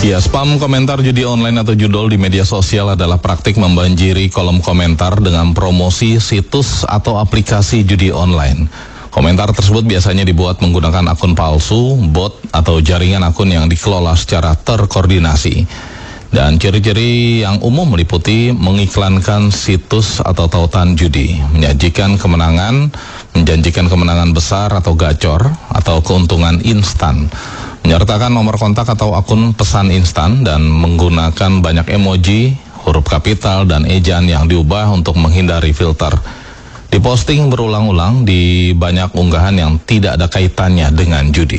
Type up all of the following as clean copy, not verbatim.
Ya, spam komentar judi online atau judol di media sosial adalah praktik membanjiri kolom komentar dengan promosi situs atau aplikasi judi online. Komentar tersebut biasanya dibuat menggunakan akun palsu, bot, atau jaringan akun yang dikelola secara terkoordinasi. Dan ciri-ciri yang umum meliputi mengiklankan situs atau tautan judi, menjanjikan kemenangan besar atau gacor, atau keuntungan instan, menyertakan nomor kontak atau akun pesan instan, dan menggunakan banyak emoji, huruf kapital, dan ejaan yang diubah untuk menghindari filter. Diposting berulang-ulang di banyak unggahan yang tidak ada kaitannya dengan judi.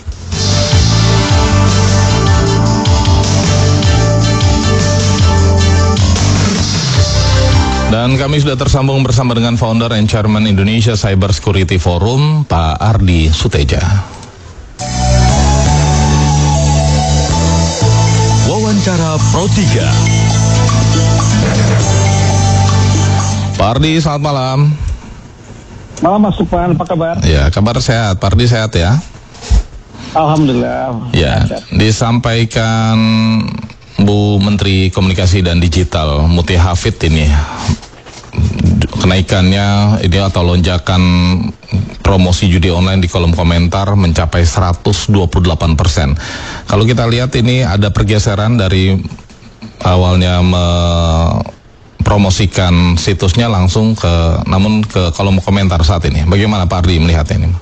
Dan kami sudah tersambung bersama dengan founder and chairman Indonesia Cyber Security Forum, Pak Ardi Suteja. Wawancara Pro 3. Pak Ardi, selamat malam. Malam Mas Supran, apa kabar? Ya, kabar sehat. Pak Ardi sehat ya? Alhamdulillah. Ya, disampaikan Bu Menteri Komunikasi dan Digital Muti Hafid ini kenaikannya ini atau lonjakan promosi judi online di kolom komentar mencapai 128%. Kalau kita lihat ini ada pergeseran dari awalnya promosikan situsnya langsung ke kolom komentar saat ini. Bagaimana Pak Ardi melihatnya ini?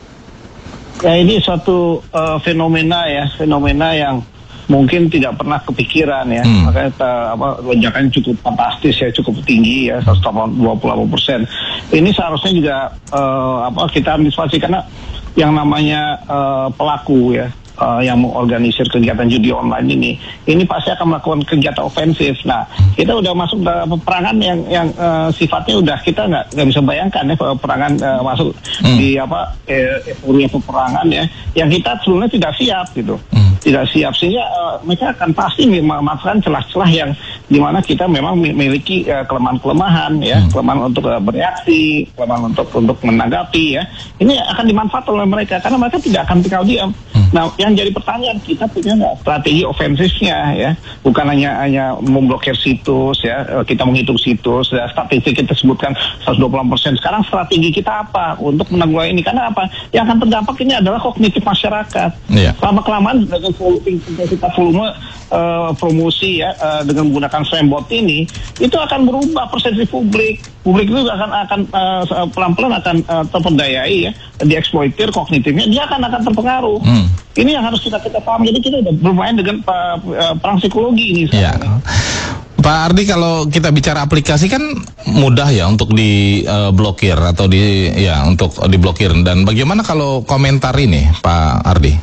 Ya, ini suatu fenomena yang mungkin tidak pernah kepikiran ya. Makanya lonjakannya cukup fantastis ya, cukup tinggi ya, 128%. Ini seharusnya juga kita antisipasi, karena yang namanya pelaku ya, yang mengorganisir kegiatan judi online ini pasti akan melakukan kegiatan ofensif. Nah, kita udah masuk dalam peperangan yang sifatnya udah kita nggak bisa bayangkan ya, peperangan masuk di euforia peperangan ya, yang kita sebenarnya tidak siap gitu. Tidak siap, sehingga mereka akan pasti memanfaatkan celah-celah yang dimana kita memang memiliki kelemahan-kelemahan ya, kelemahan untuk bereaksi, kelemahan untuk menanggapi ya. Ini akan dimanfaatkan oleh mereka karena mereka tidak akan tinggal diam. Nah, yang jadi pertanyaan, kita punya nggak strategi ofensifnya ya? Bukan hanya memblokir situs ya, kita menghitung situs ya, statistik kita sebutkan 120%. Sekarang strategi kita apa untuk menanggulangi ini? Karena apa? Yang akan terdampak ini adalah kognitif masyarakat. Lama-kelamaan dengan volume promosi ya, dengan menggunakan spambot ini, itu akan berubah persepsi publik. Publik itu akan pelan-pelan akan terperdayai ya, dieksploitir kognitifnya, dia akan terpengaruh. Ini yang harus kita paham. Jadi kita udah bermain dengan perang psikologi ini sekarang. Pak Ardi, kalau kita bicara aplikasi kan mudah ya untuk diblokir atau untuk diblokir. Dan bagaimana kalau komentar ini, Pak Ardi?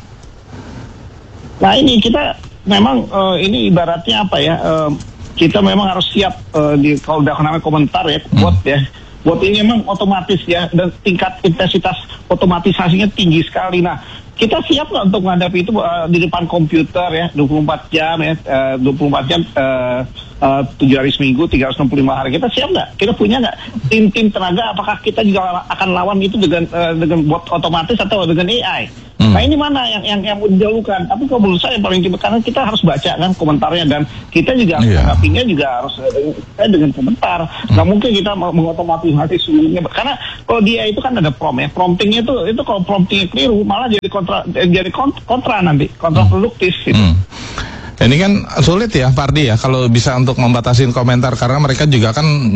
Nah, ini kita memang ini ibaratnya apa ya? Kita memang harus siap kalau udah namanya komentar ya, bot ya. Bot ini memang otomatis ya, dan tingkat intensitas otomatisasinya tinggi sekali. Nah, kita siap nggak untuk menghadapi itu di depan komputer ya, 24 jam ya, 24 jam 7 hari seminggu, 365 hari. Kita siap nggak? Kita punya nggak tim tenaga? Apakah kita juga akan lawan itu dengan bot otomatis atau dengan AI? Nah, ini mana yang mau didahulukan? Tapi kalau menurut saya yang paling cepat, karena kita harus baca kan komentarnya, dan kita juga menanggapinya juga harus dengan komentar. Nggak mungkin kita mengotomatisasi seluruhnya, karena kalau dia itu kan ada prompt ya, promptingnya itu kalau promptingnya keliru malah jadi kontra nanti, kontraproduktif gitu. Ini kan sulit ya Pak Ardi ya, kalau bisa untuk membatasi komentar, karena mereka juga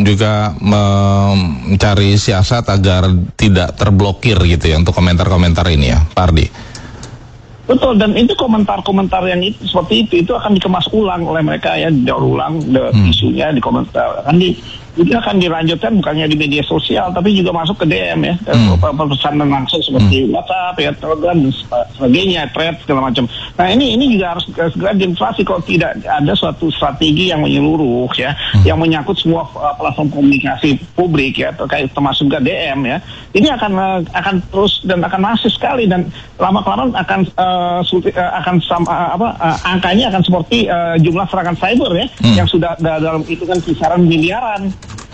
mencari siasat agar tidak terblokir gitu ya untuk komentar-komentar ini ya Pak Ardi. Betul, dan itu komentar-komentar yang seperti itu akan dikemas ulang oleh mereka ya, didaur ulang isunya di komentar, itu akan dilanjutkan bukannya di media sosial tapi juga masuk ke DM ya, pesanan langsung seperti WhatsApp ya, Telegram dan sebagainya, thread segala macam. Nah, ini juga harus segera diinflasi kalau tidak ada suatu strategi yang menyeluruh ya, yang menyangkut semua platform komunikasi publik ya, termasuk ke DM ya. Ini akan terus dan akan masif sekali, dan lama-kelamaan angkanya akan seperti jumlah serangan cyber ya, yang sudah dalam hitungan kisaran miliaran.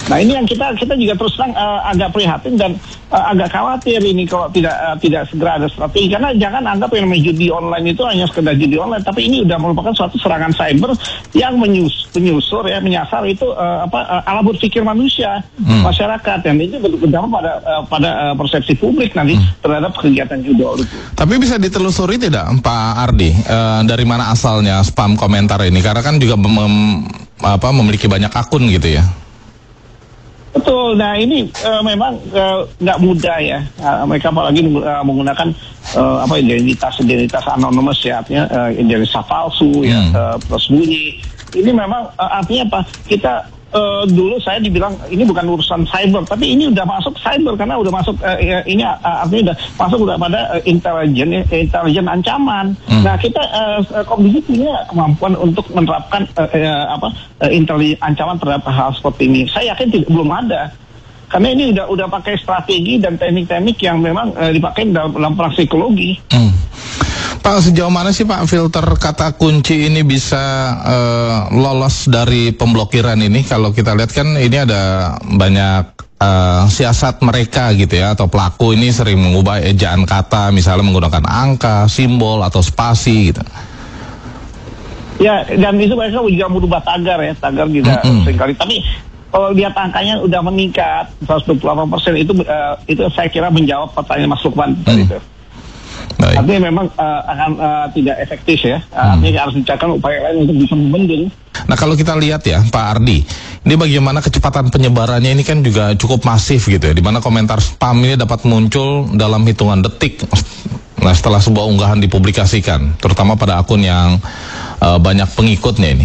Nah ini yang kita juga terus terang agak prihatin dan agak khawatir ini kalau tidak segera ada strategi, karena jangan anggap yang namanya judi online itu hanya sekedar judi online, tapi ini udah merupakan suatu serangan cyber yang menyusur ya, menyasar itu alat berpikir manusia, masyarakat, dan itu berdampak pada persepsi publik nanti terhadap kegiatan judol itu. Tapi bisa ditelusuri tidak Pak Ardi, dari mana asalnya spam komentar ini? Karena kan juga memiliki banyak akun gitu ya. Betul, nah ini memang nggak mudah ya. Mereka apalagi menggunakan identitas anonymous ya, artinya identitas palsu ya, tersembunyi. Ini memang artinya apa? Kita dulu saya dibilang ini bukan urusan cyber, tapi ini udah masuk cyber karena udah masuk ini artinya udah masuk pada intelijen ancaman. Nah kita Komisi punya kemampuan untuk menerapkan ancaman terhadap hal seperti ini. Saya yakin belum ada. Karena ini udah pakai strategi dan teknik-teknik yang memang dipakai dalam perang psikologi. Pak, sejauh mana sih Pak filter kata kunci ini bisa lolos dari pemblokiran ini? Kalau kita lihat kan ini ada banyak siasat mereka gitu ya, atau pelaku ini sering mengubah ejaan kata, misalnya menggunakan angka, simbol, atau spasi gitu. Ya, dan itu mereka juga merubah tagar ya, tagar juga seringkali. Tapi kalau lihat angkanya udah meningkat 128%, itu saya kira menjawab pertanyaan Mas Lukman tadi itu. Baik. Artinya memang akan tidak efektif ya. Artinya harus dicarikan upaya lain untuk bisa membendung. Nah kalau kita lihat ya Pak Ardi, ini bagaimana kecepatan penyebarannya ini kan juga cukup masif gitu ya, di mana komentar spam ini dapat muncul dalam hitungan detik. Nah setelah sebuah unggahan dipublikasikan, terutama pada akun yang banyak pengikutnya ini.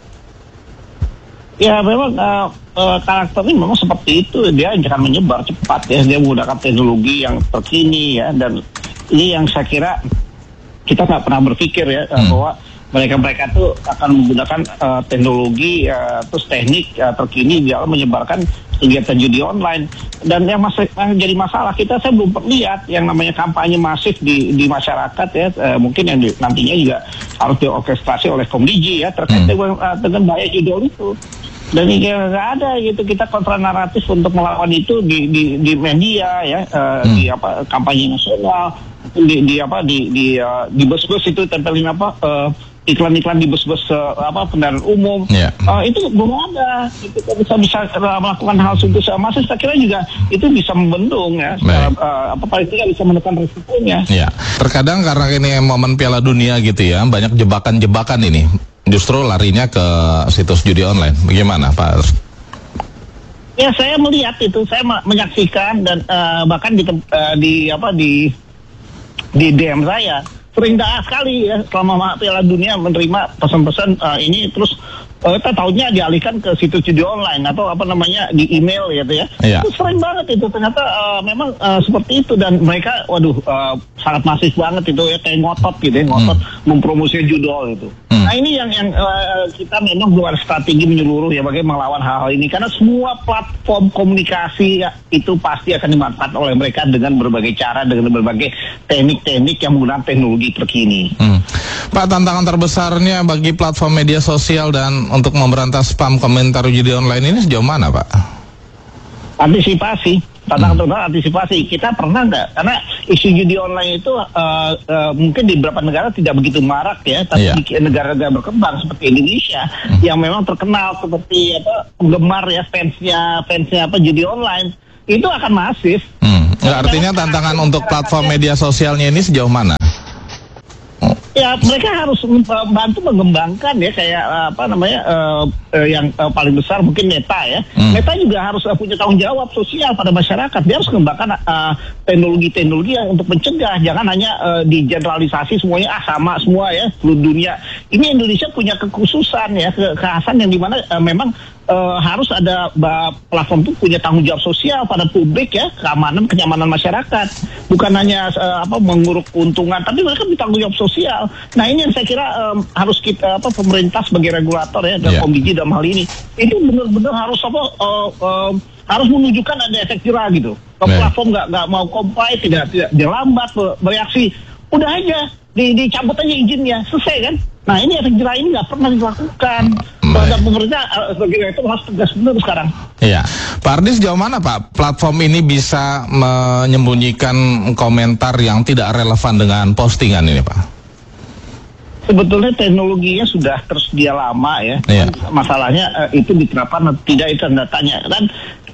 Ya memang karakternya memang seperti itu, dia akan menyebar cepat ya, dia menggunakan teknologi yang terkini ya, dan ini yang saya kira kita nggak pernah berpikir ya bahwa mereka tuh akan menggunakan teknologi terus teknik terkini dalam menyebarkan kegiatan judi online. Dan yang jadi masalah saya belum lihat yang namanya kampanye masif di masyarakat ya, mungkin yang nantinya juga harus diorkestrasi oleh Komdiji ya terkait dengan bahaya judol itu. Dan ini nggak ada gitu, kita kontra naratif untuk melawan itu di media ya, di kampanye nasional, di bus-bus itu tempelin iklan-iklan di bus-bus kendaraan umum. Itu belum ada. Itu bisa melakukan hal itu masih saya kira juga itu bisa membendung ya. Paling tidak bisa menekan risikonya. Ya. Terkadang karena ini momen Piala Dunia gitu ya, banyak jebakan-jebakan ini. Justru larinya ke situs judi online. Bagaimana Pak? Ya saya melihat itu, saya menyaksikan dan bahkan di DM saya sering sekali ya selama Piala Dunia menerima pesan-pesan ini, terus kita tahunya dialihkan ke situs judi online atau di email gitu ya. Itu sering banget itu, ternyata memang seperti itu, dan mereka sangat masif banget itu ya, kayak ngotot gitu ya, mempromosikan judol itu. Nah ini yang kita memang buat strategi menyeluruh ya bagaimana melawan hal-hal ini, karena semua platform komunikasi ya, itu pasti akan dimanfaatkan oleh mereka dengan berbagai cara, dengan berbagai teknik-teknik yang menggunakan teknologi terkini. Pak, tantangan terbesarnya bagi platform media sosial dan untuk memberantas spam komentar judi online ini sejauh mana Pak? Antisipasi. Tantangan antisipasi. Kita pernah nggak? Karena isu judi online itu mungkin di beberapa negara tidak begitu marak ya, tapi di negara-negara berkembang seperti Indonesia yang memang terkenal seperti penggemar ya, fansnya judi online itu akan masif. Artinya tantangan untuk platform media sosialnya ini sejauh mana? Ya mereka harus membantu mengembangkan ya, kayak yang paling besar mungkin Meta ya. Meta juga harus punya tanggung jawab sosial pada masyarakat. Dia harus mengembangkan teknologi-teknologi yang untuk mencegah, jangan hanya digeneralisasi semuanya sama semua ya seluruh dunia. Ini Indonesia punya kekhususan ya, kekhasan yang dimana memang harus ada platform itu punya tanggung jawab sosial pada publik ya, kenyamanan masyarakat, bukan hanya menguruk keuntungan, tapi mereka bertanggung jawab sosial. Nah ini yang saya kira harus kita pemerintah sebagai regulator ya, dan Komdiji dalam hal ini itu benar-benar harus harus menunjukkan ada efek jerah gitu. Kalau platform nggak mau comply, tidak lambat bereaksi, udah aja dicabut aja izinnya, selesai kan. Nah ini efek jerah ini nggak pernah dilakukan. terhadap pemerintah sebagai rektor harus tegas benar sekarang. Iya, Pak Ardi, sejauh mana Pak platform ini bisa menyembunyikan komentar yang tidak relevan dengan postingan ini, Pak? Sebetulnya teknologinya sudah tersedia lama ya. Iya. Masalahnya itu diterapkan atau tidak, itu tanda tanya. Dan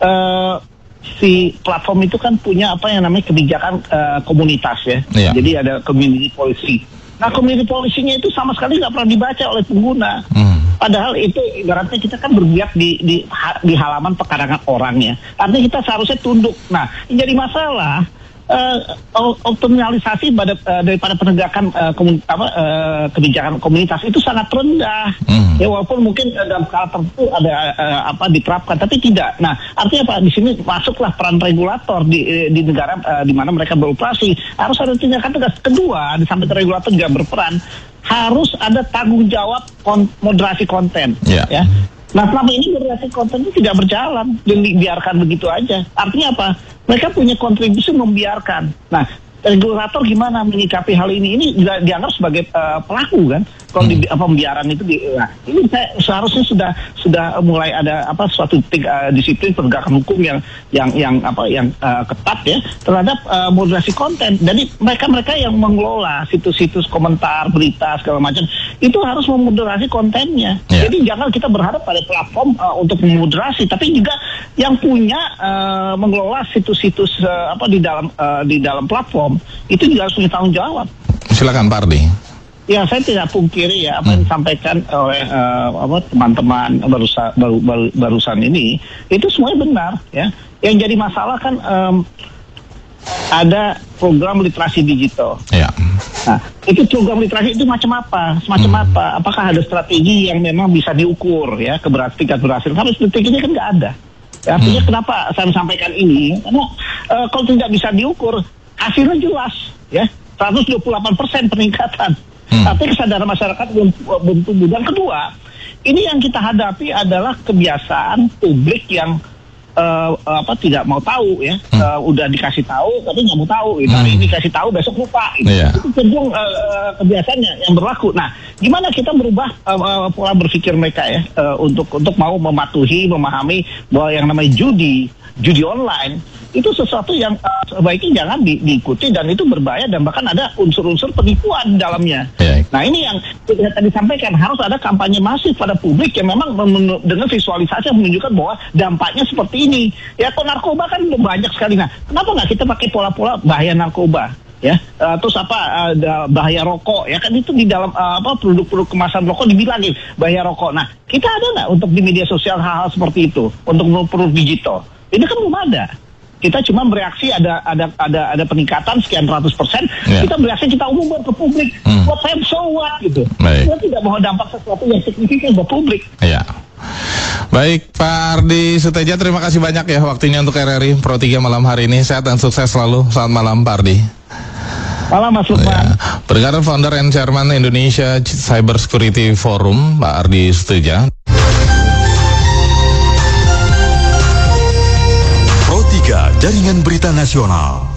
si platform itu kan punya apa yang namanya kebijakan komunitas ya. Iya. Jadi ada community policy. Nah, community policy-nya itu sama sekali nggak pernah dibaca oleh pengguna. Padahal itu ibaratnya kita kan berbiak di halaman pekarangan orangnya. Artinya kita seharusnya tunduk. Nah, yang jadi masalah optimalisasi daripada penegakan kebijakan komunitas itu sangat rendah. Ya, walaupun mungkin dalam skala tertentu ada diterapkan, tapi tidak. Nah, artinya apa? Di sini masuklah peran regulator di negara di mana mereka beroperasi. Harus ada tindakan tegas. Kedua, di samping regulator juga berperan, harus ada tanggung jawab moderasi konten. Ya. Nah, selama ini moderasi konten itu tidak berjalan dan dibiarkan begitu aja. Artinya apa? Mereka punya kontribusi membiarkan. Nah, regulator gimana menyikapi hal ini? Ini dianggap sebagai pelaku kan? Kalau di pembiaran itu, ini seharusnya sudah mulai ada suatu disiplin penegakan hukum yang ketat ya terhadap moderasi konten. Jadi mereka yang mengelola situs-situs komentar, berita segala macam itu harus memoderasi kontennya. Yeah. Jadi jangan kita berharap pada platform untuk memoderasi, tapi juga yang punya mengelola situs-situs di dalam platform itu juga harus punya tanggung jawab. Silakan Pak Ardi. Ya, saya tidak pungkiri ya apa yang disampaikan oleh teman-teman barusan ini itu semuanya benar ya. Yang jadi masalah kan ada program literasi digital. Ya. Nah, itu program literasi itu macam apa? Semacam apa? Apakah ada strategi yang memang bisa diukur ya tingkat berhasil? Sampai detik ini kan nggak ada. Ya, artinya kenapa saya sampaikan ini? Karena kalau tidak bisa diukur, hasilnya jelas ya. 128% peningkatan. Tapi kesadaran masyarakat belum tumbuh. Dan kedua, ini yang kita hadapi adalah kebiasaan publik yang tidak mau tahu ya. Udah dikasih tahu tapi nggak mau tahu. Hari ini kasih tahu besok lupa. Itu cenderung kebiasaannya yang berlaku. Nah, gimana kita merubah pola berpikir mereka ya untuk mau memahami bahwa yang namanya judi online itu sesuatu yang sebaiknya jangan diikuti dan itu berbahaya dan bahkan ada unsur-unsur penipuan di dalamnya. Nah, ini yang tadi sampaikan, harus ada kampanye masif pada publik yang memang dengan visualisasi yang menunjukkan bahwa dampaknya seperti ini. Ya, kok narkoba kan banyak sekali. Nah, kenapa nggak kita pakai pola-pola bahaya narkoba? Ya, terus bahaya rokok ya kan itu di dalam produk-produk kemasan rokok dibilangin bahaya rokok. Nah, kita ada nggak untuk di media sosial hal-hal seperti itu untuk produk digital? Ini kan belum ada. Kita cuma bereaksi ada peningkatan sekian ratus%. Kita bereaksi, kita umumkan ke publik. What time so what gitu. Kita tidak mau dampak sesuatu yang signifikan buat publik. Iya. Baik, Pak Ardi Suteja, terima kasih banyak ya waktunya untuk RRI Pro 3 malam hari ini. Sehat dan sukses selalu. Selamat malam Pak Ardi. Malam Mas Lukman. Pendengar, Founder and Chairman Indonesia Cyber Security Forum, Pak Ardi Suteja. Pro 3 Jaringan Berita Nasional.